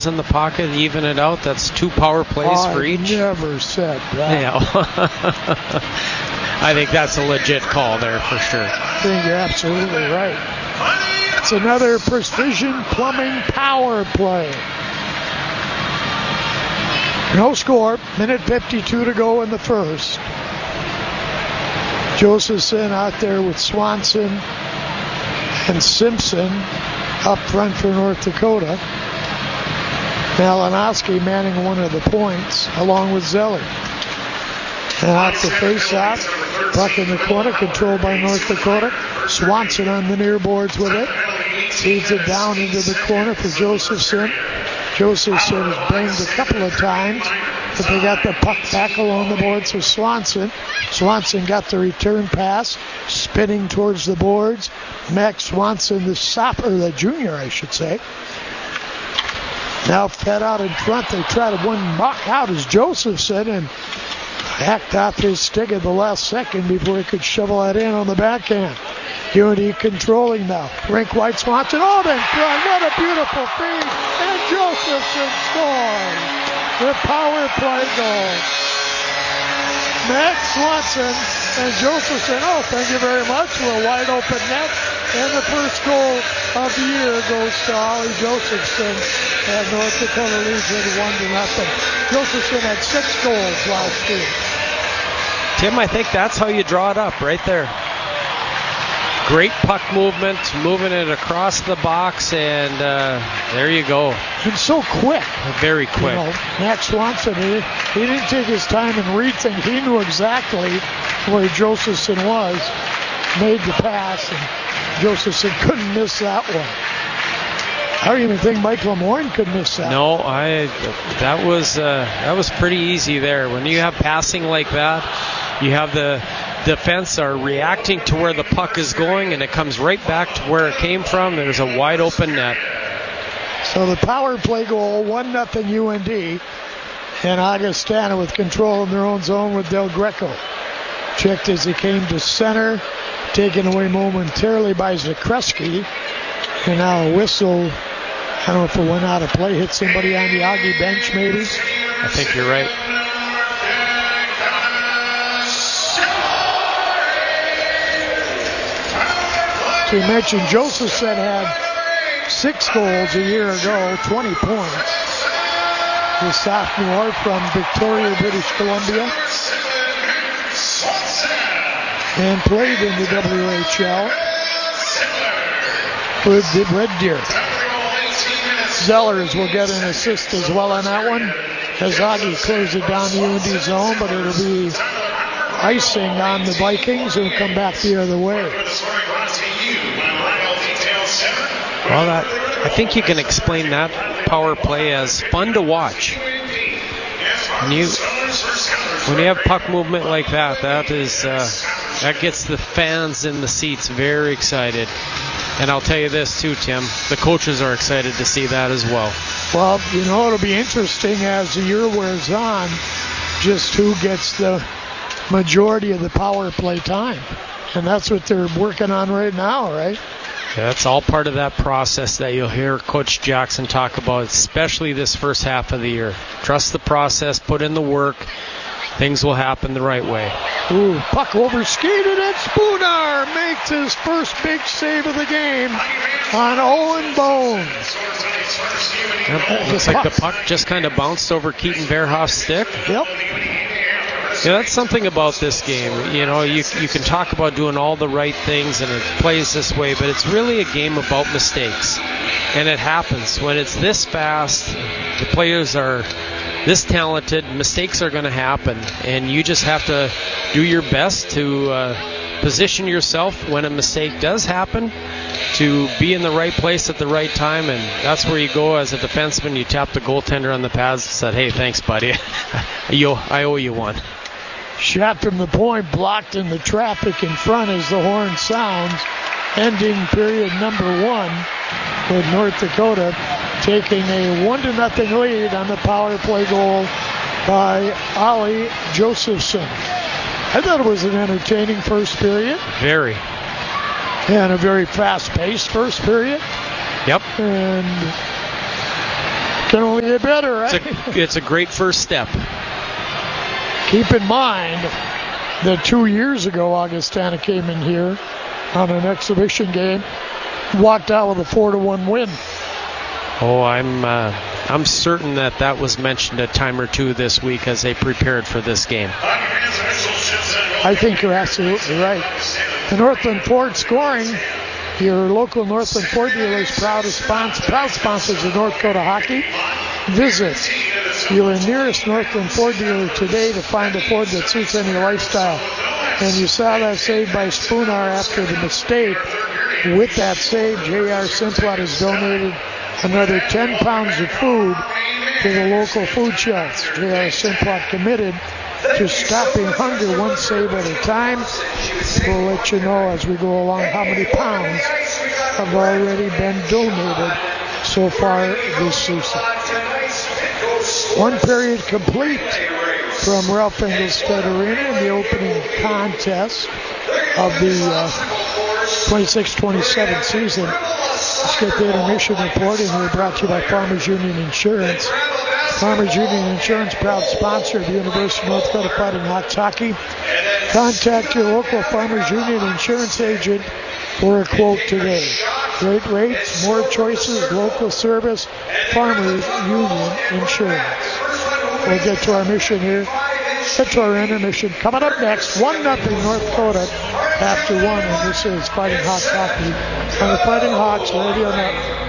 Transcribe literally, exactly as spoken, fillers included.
in the pocket, even it out. That's two power plays oh, for each. I never said that. Yeah. I think that's a legit call there for sure. I think you're absolutely right. It's another Precision Plumbing power play. No score. Minute fifty-two to go in the first. Josephson out there with Swanson and Simpson up front for North Dakota. Malinowski manning one of the points along with Zeller. And off the face-off, puck in the corner, controlled by North Dakota. Swanson on the near boards with it. Feeds it down into the corner for Josephson. Josephson has banged a couple of times, but they got the puck back along the boards for Swanson. Swanson got the return pass, spinning towards the boards. Max Swanson, the sop, or the junior, I should say. Now fed out in front. They try to one knock out as Josephson, and hacked off his stick at the last second before he could shovel that in on the backhand. U N D controlling now. Rink White Swanson, oh, in front. What a beautiful feed. And Josephson scores the power play goal. Max Swanson and Josephson, oh, thank you very much, for a wide open net. And the first goal of the year goes to Ollie Josephson. And North Dakota leads it one to nothing. Josephson had six goals last year. Tim, I think that's how you draw it up, right there. Great puck movement, moving it across the box, and uh, there you go. And so quick. Very quick. You know, Max Swanson, he, he didn't take his time and rethink. He knew exactly where Josephson was, made the pass, and Josephson couldn't miss that one. I don't even think Mike Lemoyne could miss that. No, I. That was uh, that was pretty easy there. When you have passing like that, you have the defense are reacting to where the puck is going, and it comes right back to where it came from. There's a wide open net. So the power play goal, one nothing U N D, and Augustana with control in their own zone with Del Greco. Checked as he came to center, taken away momentarily by Zakreski, and now a whistle. I don't know if it went out of play, hit somebody on the Augie bench maybe. I think you're right. So you mentioned Josephson had six goals a year ago, twenty points. The sophomore from Victoria, British Columbia. And played in the W H L with the Red Deer. Zellers will get an assist as well on that one, as Augie closes it down the U N D zone, but it'll be icing on the Vikings who come back the other way. Well, that, I think you can explain that power play as fun to watch. When you when you have puck movement like that, that is uh, that gets the fans in the seats very excited. And I'll tell you this too, Tim, the coaches are excited to see that as well. Well, you know, it'll be interesting as the year wears on, just who gets the majority of the power play time. And that's what they're working on right now, right? Yeah, that's all part of that process that you'll hear Coach Jackson talk about, especially this first half of the year. Trust the process, put in the work. Things will happen the right way. Ooh, puck over skated, and Spooner makes his first big save of the game on Owen Bones. Yep, looks like the puck just kind of bounced over Keaton Verhoff's stick. Yep. Yeah, that's something about this game. You know, you you can talk about doing all the right things and it plays this way, but it's really a game about mistakes. And it happens. When it's this fast, the players are this talented, mistakes are going to happen. And you just have to do your best to uh, position yourself when a mistake does happen to be in the right place at the right time. And that's where you go as a defenseman. You tap the goaltender on the pads and said, hey, thanks, buddy. Yo, I owe you one. Shot from the point, blocked in the traffic in front as the horn sounds. Ending period number one with North Dakota taking a one to nothing lead on the power play goal by Ollie Josephson. I thought it was an entertaining first period. Very. And a very fast-paced first period. Yep. And Can only get better, right? It's a, it's a great first step. Keep in mind that two years ago, Augustana came in here on an exhibition game, walked out with a four to one win. Oh, I'm uh, I'm certain that that was mentioned a time or two this week as they prepared for this game. I think you're absolutely right. The Northland Ford Scoring, your local Northland Ford dealer, is proud, sponsor, proud sponsors of North Dakota Hockey. Visit your nearest Northland Ford dealer today to find a Ford that suits any lifestyle. And you saw that save by Spoonar after the mistake. With that save, J R Simplot has donated another ten pounds of food to the local food shelves. J R Simplot committed to stopping hunger one save at a time. We'll let you know as we go along how many pounds have already been donated so far this season. One period complete from Ralph Engelstad Arena in the opening contest of the uh, twenty-six twenty-seven season. Let's get the intermission report, and we're brought to you by Farmers Union Insurance. Farmers Union Insurance, proud sponsor of the University of North Dakota Fighting Hawks Hockey. Contact your local Farmers Union Insurance agent for a quote today. Great rates, more choices, local service, Farmers Union Insurance. We'll get to our mission here. Get to our intermission. Coming up next, one nothing North Dakota after one, and this is Fighting Hawks Hockey on the Fighting Hawks Radio Network.